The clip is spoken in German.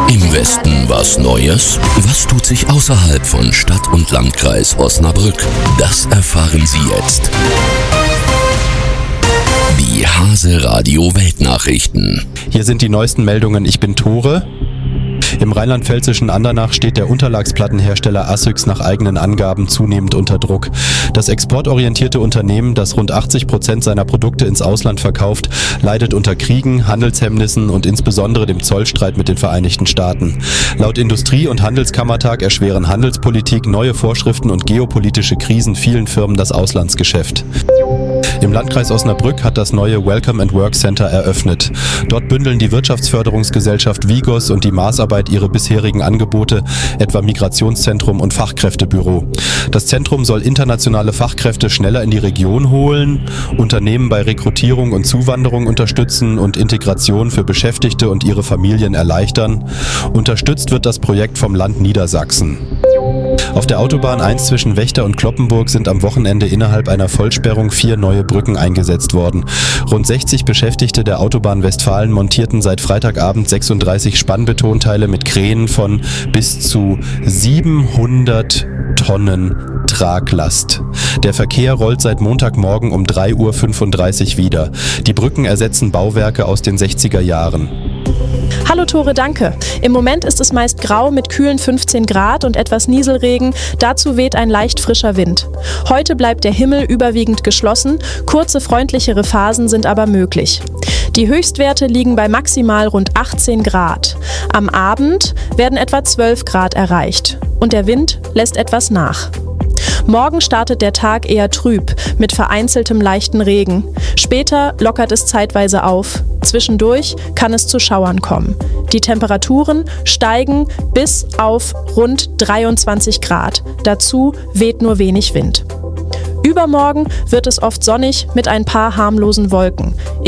Im Westen was Neues? Was tut sich außerhalb von Stadt und Landkreis Osnabrück? Das erfahren Sie jetzt. Die Hase Radio Weltnachrichten. Hier sind die neuesten Meldungen. Ich bin Tore. Im rheinland-pfälzischen Andernach steht der Unterlagsplattenhersteller Assyx nach eigenen Angaben zunehmend unter Druck. Das exportorientierte Unternehmen, das rund 80% seiner Produkte ins Ausland verkauft, leidet unter Kriegen, Handelshemmnissen und insbesondere dem Zollstreit mit den Vereinigten Staaten. Laut Industrie- und Handelskammertag erschweren Handelspolitik, neue Vorschriften und geopolitische Krisen vielen Firmen das Auslandsgeschäft. Im Landkreis Osnabrück hat das neue Welcome and Work Center eröffnet. Dort bündeln die Wirtschaftsförderungsgesellschaft Vigos und die Maßarbeit ihre bisherigen Angebote, etwa Migrationszentrum und Fachkräftebüro. Das Zentrum soll internationale Fachkräfte schneller in die Region holen, Unternehmen bei Rekrutierung und Zuwanderung unterstützen und Integration für Beschäftigte und ihre Familien erleichtern. Unterstützt wird das Projekt vom Land Niedersachsen. Auf der Autobahn 1 zwischen Wächter und Cloppenburg sind am Wochenende innerhalb einer Vollsperrung 4 neue Brücken eingesetzt worden. Rund 60 Beschäftigte der Autobahn Westfalen montierten seit Freitagabend 36 Spannbetonteile mit Kränen von bis zu 700 Tonnen Traglast. Der Verkehr rollt seit Montagmorgen um 3:35 Uhr wieder. Die Brücken ersetzen Bauwerke aus den 60er Jahren. Hallo Tore, danke. Im Moment ist es meist grau mit kühlen 15 Grad und etwas Nieselregen. Dazu weht ein leicht frischer Wind. Heute bleibt der Himmel überwiegend geschlossen. Kurze, freundlichere Phasen sind aber möglich. Die Höchstwerte liegen bei maximal rund 18 Grad. Am Abend werden etwa 12 Grad erreicht. Und der Wind lässt etwas nach. Morgen startet der Tag eher trüb, mit vereinzeltem leichten Regen. Später lockert es zeitweise auf. Zwischendurch kann es zu Schauern kommen. Die Temperaturen steigen bis auf rund 23 Grad. Dazu weht nur wenig Wind. Übermorgen wird es oft sonnig mit ein paar harmlosen Wolken.